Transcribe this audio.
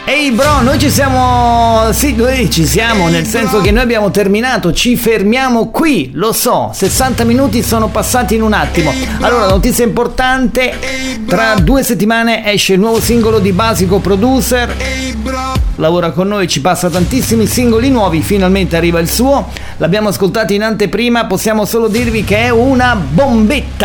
Ehi bro, noi ci siamo. Sì, noi ci siamo, nel senso che noi abbiamo terminato, ci fermiamo qui, lo so, 60 minuti sono passati in un attimo. Allora, notizia importante, tra 2 settimane esce il nuovo singolo di Basico Producer. Lavora con noi, ci passa tantissimi singoli nuovi, finalmente arriva il suo. L'abbiamo ascoltato in anteprima, possiamo solo dirvi che è una bombetta.